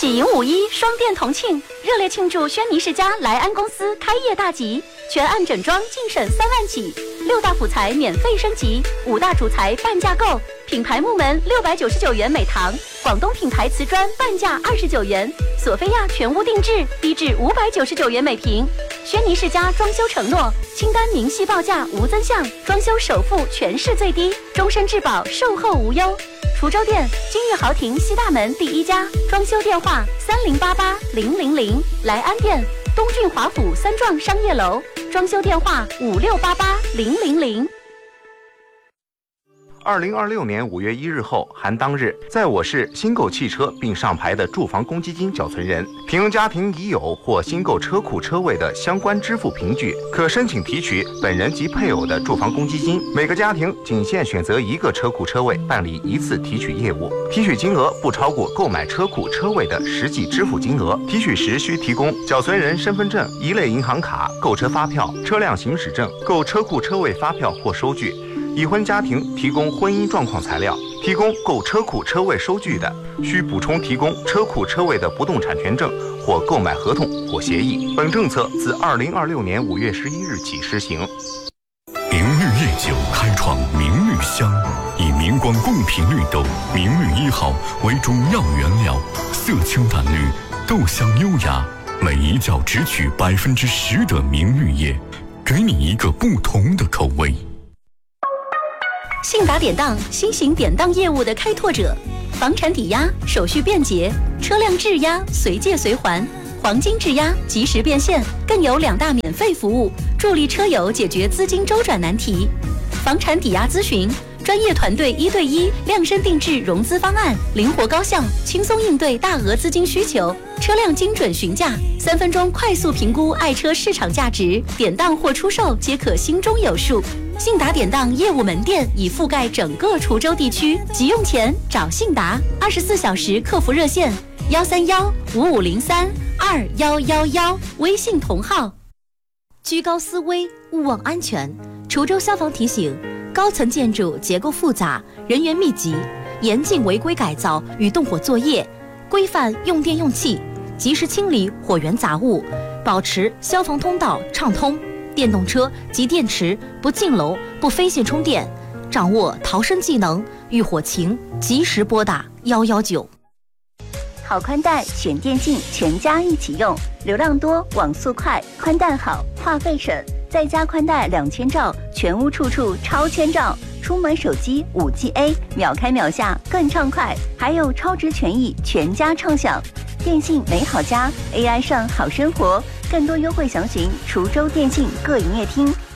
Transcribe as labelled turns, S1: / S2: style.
S1: 喜迎5·1双电同庆，热烈庆祝轩尼诗家莱安公司开业大吉，全案整装净省3万起，6大辅材免费升级，5大主材半价购，品牌木门699元每堂，广东品牌瓷砖半价29元，索菲亚全屋定制低至599元每平。轩尼诗家装修承诺，清单明细报价无增项，装修首付全市最低，终身质保，售后无忧。滁州店金逸豪庭西大门第1家，装修电话30880000。莱安店东郡华府3幢商业楼，装修电话56880000。
S2: 2026年5月1日后含当日，在我市新购汽车并上牌的住房公积金缴存人，凭用家庭已有或新购车库车位的相关支付凭据，可申请提取本人及配偶的住房公积金。每个家庭仅限选择1个车库车位办理1次提取业务，提取金额不超过购买车库车位的实际支付金额。提取时需提供缴存人身份证、一类银行卡、购车发票、车辆行驶证、购车库车位发票或收据。已婚家庭提供婚姻状况材料，提供购车库车位收据的，需补充提供车库车位的不动产权证或购买合同或协议。本政策自2026年5月11日起施行。
S3: 明绿夜酒开创明绿香，以明光贡品绿豆明绿1号为中药原料，色清淡绿，豆香优雅，每一窖只取10%的明绿叶，给你一个不同的口味。
S1: 信达典当，新型典当业务的开拓者，房产抵押手续便捷，车辆质押随借随还，黄金质押及时变现，更有2大免费服务，助力车友解决资金周转难题。房产抵押咨询，专业团队1对1量身定制融资方案，灵活高效，轻松应对大额资金需求。车辆精准询价，3分钟快速评估爱车市场价值，典当或出售皆可心中有数。信达典当业务门店已覆盖整个滁州地区，急用钱找信达，24小时客服热线131-5503-2111，微信同号。
S4: 居高思危，勿忘安全。滁州消防提醒：高层建筑结构复杂，人员密集，严禁违规改造与动火作业，规范用电用气，及时清理火源杂物，保持消防通道畅通。电动车及电池不进楼、不飞线充电，掌握逃生技能，遇火情及时拨打119。
S1: 好宽带选电信，全家一起用，流量多，网速快，宽带好，话费省，再加宽带2000兆，全屋处处超千兆。出门手机5G A， 秒开秒下更畅快，还有超值权益，全家畅享。电信美好家 ，AI 上好生活，更多优惠详询滁州电信各营业厅